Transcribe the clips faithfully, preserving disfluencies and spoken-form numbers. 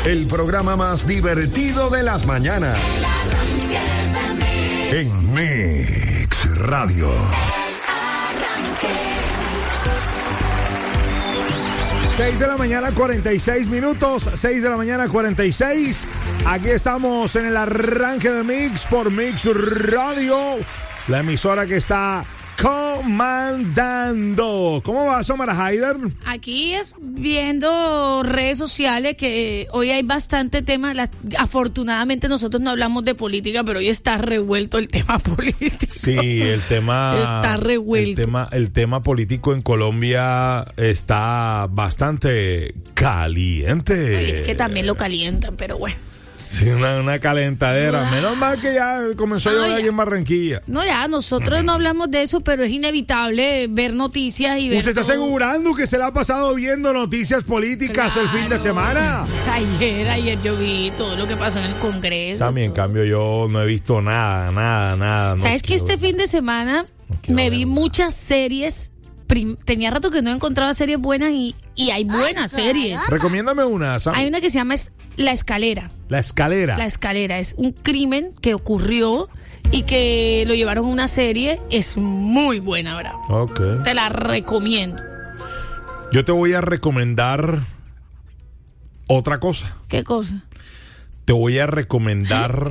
el programa más divertido de las mañanas. En Mix Radio. seis de la mañana, cuarenta y seis minutos. seis de la mañana, cuarenta y seis. Aquí estamos en el arranque de Mix por Mix Radio, la emisora que está comandando. ¿Cómo va, Samara Haider? Aquí es viendo redes sociales que hoy hay bastante tema. Las, afortunadamente nosotros no hablamos de política, pero hoy está revuelto el tema político. Sí, el tema está revuelto. El tema, el tema político en Colombia está bastante caliente. Ay, es que también lo calientan, pero bueno. Sí, una, una calentadera. Ah. Menos mal que ya comenzó a llover aquí en Barranquilla. No, ya, nosotros no hablamos de eso, pero es inevitable ver noticias y ver. ¿Usted está todo. asegurando que se le ha pasado viendo noticias políticas Claro. el fin de semana? Ayer, ayer yo vi todo lo que pasó en el Congreso. Sammy, en cambio, yo no he visto nada, nada, nada. ¿Sabes no que quiero- este fin de semana no quiero me ver vi nada. muchas series? Prim- Tenía rato que no encontraba series buenas y, y hay buenas series. Recomiéndame una, Sammy. Hay una que se llama es- La Escalera. La escalera. La Escalera es un crimen que ocurrió y que lo llevaron a una serie. Es muy buena, ¿verdad? Ok. Te la recomiendo. Yo te voy a recomendar otra cosa. ¿Qué cosa? Te voy a recomendar...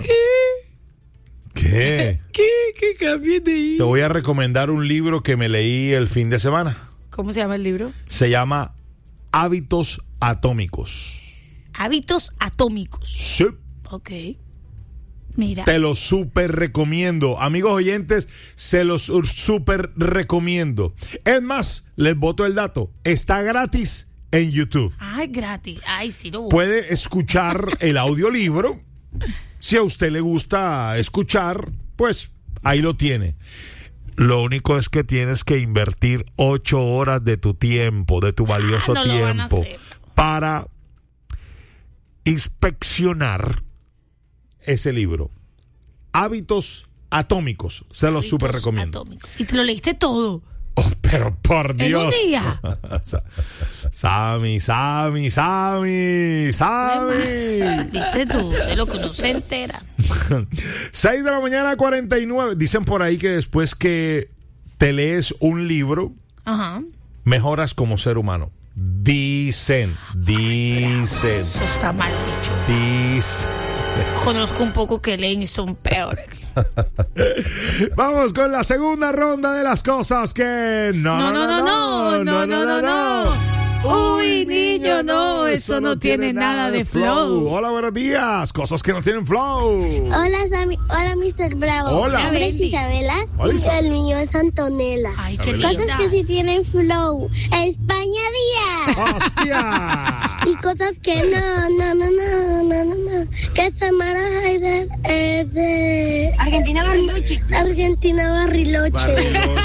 ¿Qué? ¿Qué? ¿Qué cambies de ahí? Te voy a recomendar un libro que me leí el fin de semana. ¿Cómo se llama el libro? Se llama Hábitos Atómicos. Hábitos Atómicos. Sí. Ok. Mira. Te lo súper recomiendo. Amigos oyentes, se los súper recomiendo. Es más, les boto el dato. Está gratis en YouTube. Ay, gratis. Ay, sí lo busco. Puede escuchar el audiolibro. Si a usted le gusta escuchar, pues ahí lo tiene. Lo único es que tienes que invertir ocho horas de tu tiempo, de tu valioso no lo van a tiempo, hacer. para inspeccionar ese libro. Hábitos Atómicos. Se los Hábitos súper recomiendo. Atómicos. Y te lo leíste todo. Oh, pero por ¿En Dios. un día? Sammy, Sammy, Sammy, Sammy. ¿Viste tú? De lo que uno se entera. seis de la mañana, cuarenta y nueve. Dicen por ahí que después que te lees un libro, Ajá. mejoras como ser humano. Dicen, dicen, Eso está mal dicho. dicen. Conozco un poco que leen y son peores. Vamos con la segunda ronda de las cosas que... No, No, no, no, no, no, no, no, no. Uy, niño, no, eso no tiene nada de flow. Hola, buenos días. Cosas que no tienen flow. Hola, Sammy. Hola, mister Bravo. Hola. Mi nombre es Baby. Isabela Hola, y Isa. el mío es Antonella. Ay, qué Isabela. Cosas linda. que sí tienen flow. España Día. ¡Hostia! Y cosas que no, no, no, no, no, no, no. Que Samara Haider es de... Argentina Bariloche. Argentina Barriloche.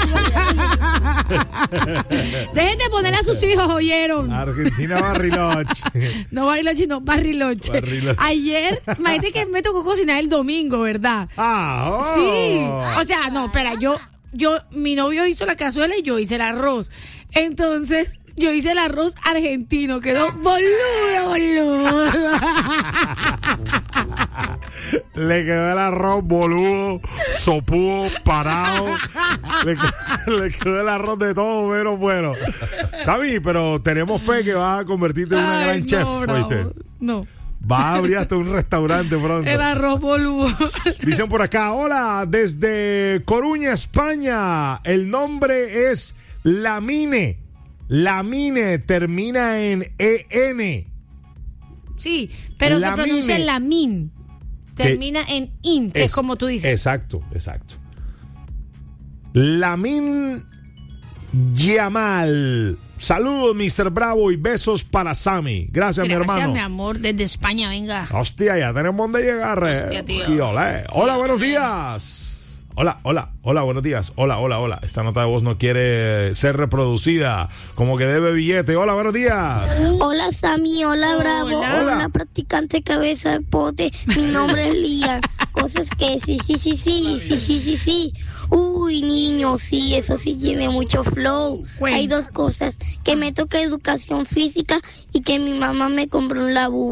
Dejen de poner a sus hijos, ¿oyeron? Argentina Barriloche. No Bariloche, no Barriloche. Barriloche. Ayer, imagínate que me tocó cocinar el domingo, ¿verdad? Ah, oh. Sí. O sea, no, espera, yo, yo, mi novio hizo la cazuela y yo hice el arroz. Entonces, yo hice el arroz argentino, quedó boludo, boludo. Le quedó el arroz boludo, sopudo, parado. Le quedó, le quedó el arroz de todo, pero bueno. Sammy, pero tenemos fe que vas a convertirte en una Ay, gran no, chef, bravo. ¿oíste? No, Vas a abrir hasta un restaurante pronto. el arroz boludo. Dicen por acá, hola, desde Coruña, España. El nombre es Lamine. Lamine termina en E N. Sí, pero Lamine. se pronuncia lamin. Termina en in, que es, como tú dices. Exacto, exacto. Lamin Yamal. Saludos, mister Bravo, y besos para Sammy. Gracias, mi Gracias, hermano. mi amor, desde España, venga. Hostia, ya tenemos dónde llegar. eh. Hostia, tío. Y olé. Hola, buenos días. Hola, hola, hola, buenos días. Hola, hola, hola. Esta nota de voz no quiere ser reproducida. Como que debe billete. Hola, buenos días. Hola, Sammy. Hola, Bravo. Hola. Hola, practicante cabeza de pote. Mi nombre es Lía. Cosas que sí, sí, sí, sí, sí, sí, sí, sí. Uy, niño, sí, eso sí tiene mucho flow. Cuenta. Hay dos cosas. Que me toca educación física y que mi mamá me compró un labú.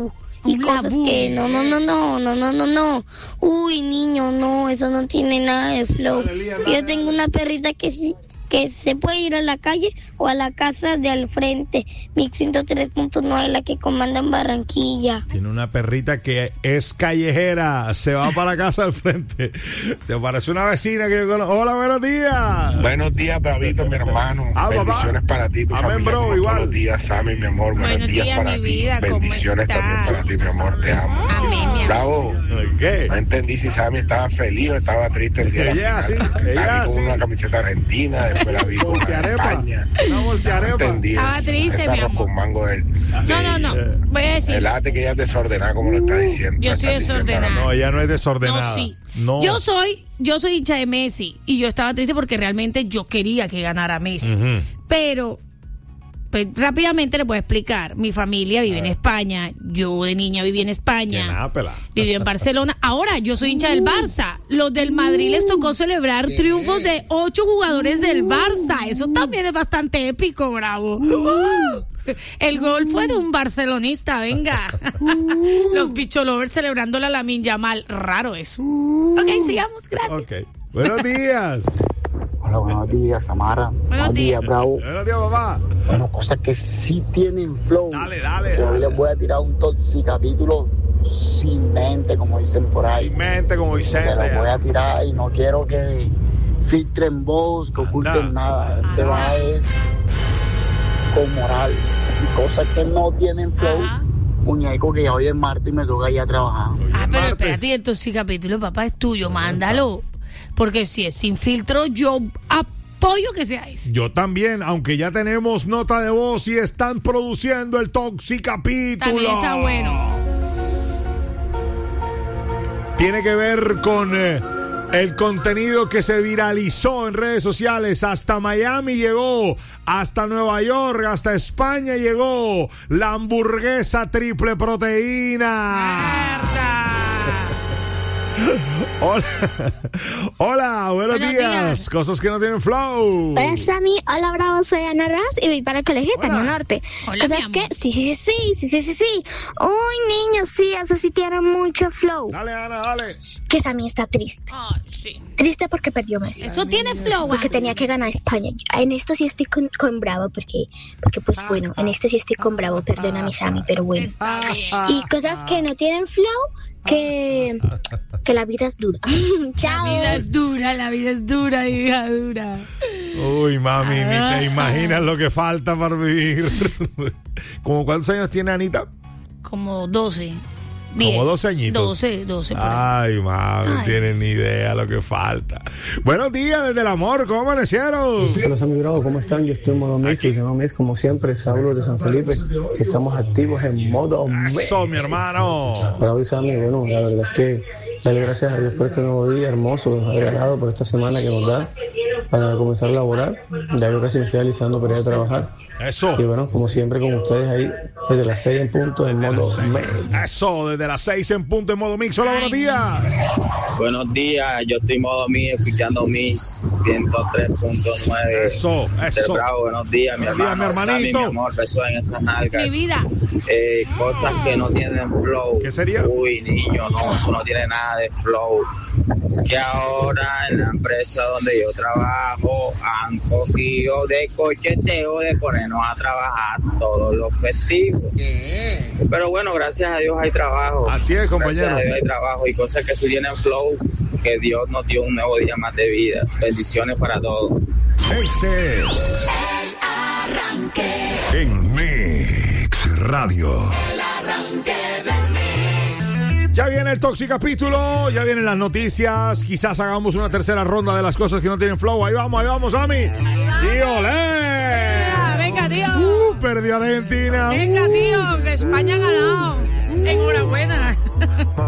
y Un cosas labú. que no, no, no, no, no, no, no, no. Uy, niño, no, eso no tiene nada de flow. Yo tengo una perrita que sí, que se puede ir a la calle o a la casa de al frente. Mix ciento tres punto nueve, la que comanda en Barranquilla. Tiene una perrita que es callejera, se va para casa al frente. Se parece una vecina que yo conozco. Hola, buenos días. Buenos días, Bravito, mi hermano. Ah, bendiciones papá. para ti, tu Amén, familia. bro, como igual. Todos los días, Sammy, mi amor. Buenos, Buenos días, días, para mi ti. vida, ¿cómo Bendiciones también estás? para ti, mi amor. Te amo. Amén, mi amor. Bravo. ¿Qué? No entendí si Sammy estaba feliz o estaba triste el día de la Ella final. sí, ella la vi con sí. una camiseta argentina, después la vi con una de Voltearepa. España. Una No voltearepa. entendí. Estaba es- triste, ese mi arroz amor. con mango del... No, no, no. Voy a decir. El arte que ella es desordenada, como lo está diciendo. Yo lo soy está diciendo ahora. desordenada. No, ella no es desordenada. No, sí. No. Yo soy, yo soy hincha de Messi y yo estaba triste porque realmente yo quería que ganara Messi. Ujú. Pero pues, rápidamente les voy a explicar. Mi familia vive en España. Yo de niña viví en Que España. nada, pelada. Viví en Barcelona. Ahora yo soy hincha del Barça. Los del Madrid les tocó celebrar triunfos de ocho jugadores del Barça. Eso también es bastante épico, bravo. El gol fue de un barcelonista, venga. Los bicholovers celebrando la Lamine Yamal. Raro eso. Ok, sigamos, gracias. Ok. Buenos días. Hola, buenos días, Samara. Buenos días. días, Bravo. Buenos días, papá. Bueno, cosas que sí tienen flow. Dale, dale, Que hoy dale. les voy a tirar un toxicapítulo sin mente, como dicen por ahí. Sin mente como Vicente. Se los voy a tirar y no quiero que filtren voz, que oculten nada. Este Ajá. va es con moral. Y cosas que no tienen flow. Ajá. Muñeco, que ya hoy es martes y me toca ir a trabajar. Hoy es Ah, pero martes. espérate, entonces capítulo, papá, es tuyo, mándalo. Porque si es sin filtro, yo apoyo que sea ese. Yo también, aunque ya tenemos nota de voz y están produciendo el Toxicapítulo. También está bueno. Tiene que ver con eh, el contenido que se viralizó en redes sociales. Hasta Miami llegó, hasta Nueva York, hasta España llegó la hamburguesa triple proteína. Mierda. Hola, hola, buenos, Buenos días. días. Cosas que no tienen flow. Hola Sammy, hola Bravo, soy Ana Raz y voy para el colegio Hola. Taño Norte. Hola, Cosas mi que amor. sí, sí, sí, sí, sí, sí, sí. Uy, niños, sí, eso sí tiene mucho flow. Dale, Ana, dale. Que Sammy está triste. Ay, sí. Triste porque perdió Messi. Eso tiene flow. Porque ah. tenía que ganar España. En esto sí estoy con, con Bravo, porque, porque pues bueno, en esto sí estoy con Bravo, perdona mi Sammy, pero bueno. Está bien. Y cosas que no tienen flow, que, que la vida es dura. La Chao. vida es dura, la vida es dura, hija dura. Uy, mami, ni Ah. te imaginas lo que falta para vivir. ¿Cómo cuántos años tiene Anita? Como doce. Como diez, doce añitos. doce, doce por ahí. Ay, mami, no Ay. tienen ni idea lo que falta. Buenos días desde el amor, ¿cómo amanecieron? Hola, Sammy Bravo, ¿cómo están? Yo estoy en modo Messi, se llama Messi, como siempre, Saulo de San Felipe. Estamos activos en modo Messi. Eso, mi hermano. Bravo y Sammy, bueno, la verdad es que darle gracias a Dios por este nuevo día hermoso, regalado por esta semana que nos da para comenzar a laborar. Ya yo casi me estoy alistando para ir a trabajar. Eso. Y bueno, como siempre con ustedes ahí, desde las seis en punto, en modo Messi. Eso, desde las seis en punto en modo mix. Hola, buenos días. Buenos días, yo estoy modo mi, escuchando mi ciento tres punto nueve. Eso, eso. Bravo, buenos días, mi Buenos días, hermano. mi hermanito. Sammy, mi amor, beso en esas nalgas. Mi vida. Eh, cosas que no tienen flow. ¿Qué sería? Uy, niño, no, eso no tiene nada de flow. Que ahora en la empresa donde yo trabajo han cogido de cocheteo de ponernos a trabajar todos los festivos. Pero bueno, gracias a Dios hay trabajo. Así es, compañero. Gracias a Dios hay trabajo y cosas que sí tienen flow, que Dios nos dio un nuevo día más de vida. Bendiciones para todos. Este es en Mix Radio. Ya viene el Toxicapítulo, ya vienen las noticias. Quizás hagamos una tercera ronda de las cosas que no tienen flow. Ahí vamos, ahí vamos, Ami. ¡Sí, olé! Ah, venga, tío. Uh, perdió Argentina. Venga, tío, que España ha ganado. Enhorabuena.